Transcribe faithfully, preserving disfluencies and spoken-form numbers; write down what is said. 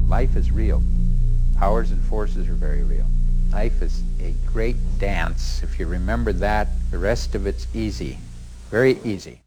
Life is real. Powers and forces are very real. Life is a great dance. If you remember that, the rest of it's easy. Very easy.